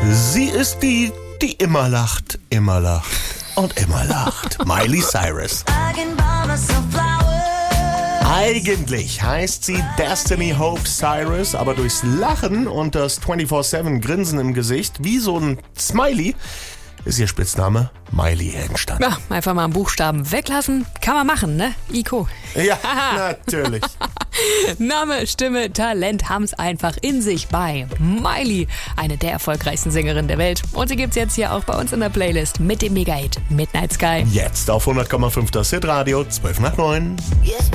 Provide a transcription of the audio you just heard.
Sie ist die immer lacht und immer lacht. Miley Cyrus. Eigentlich heißt sie Destiny Hope Cyrus, aber durchs Lachen und das 24/7 Grinsen im Gesicht, wie so ein Smiley, ist ihr Spitzname Miley entstanden. Ja, einfach mal einen Buchstaben weglassen. Kann man machen, ne? Ico. Ja, natürlich. Name, Stimme, Talent haben's einfach in sich bei Miley, eine der erfolgreichsten Sängerinnen der Welt. Und sie gibt's jetzt hier auch bei uns in der Playlist mit dem Mega-Hit Midnight Sky. Jetzt auf 100,5 das Hit Radio, 12 nach 9.